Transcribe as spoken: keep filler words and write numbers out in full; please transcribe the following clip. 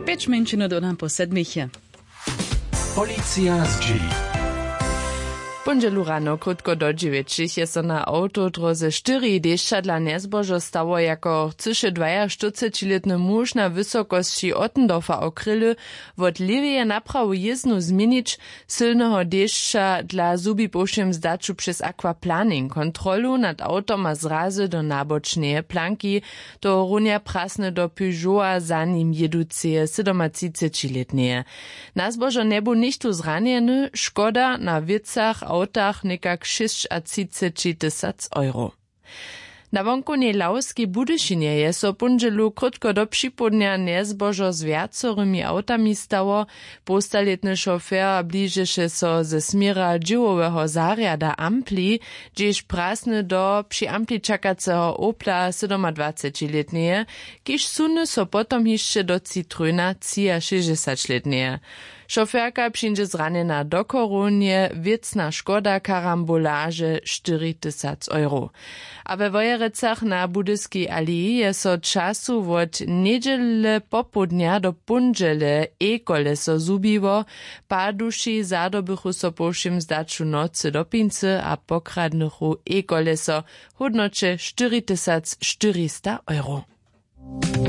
Pięć minut do nam po sedmiche. Policja z G. Pondzielu rano, krótko do dziewięciu, je so na autodroze štyri dešća dla nezbožo stało, jako chcyše dwudziestoczteroletny muž na wysokości Ottendorfa okryly, wot leweje naprawu jezdnu zmienić silnego deszcza dla zubi pošiem zdaču przez aquaplaning. Kontrolu nad autom a zrazy do nabočneje planki, to runia prasne do Peugeota za nim jeduceje sedemtridsetoletneje. Nazbožo nebu nichtu zranjeny, škoda na vicach autach nekak šesťdesiat tysac euro. Na wonkonej Lauskiej Budyšinie je so pondzielu krótko do připodnia nezbožo z viacorymi autami stało. Postaletny šofér blížeše so ze smira džiwowego zariada Ampli, gdzieś prasny do przy Ampli czakaceho Opla sedemdwadzetoletneje, kiž suny so potom jeszcze do Citroena šesťdesiatletneje. Šoférka přińdže zranjena do korunie, wiecna škoda karambolaže štyri tysac euro. A we Wojerecach na Budyskiej alei je so času wot nedźele popodnia do punžele e-koleso zubiło, paduši zadobychu so pošim zdaču nocy do pincy a pokradnychu e-koleso hodnoče štyri tysac štyristo euro.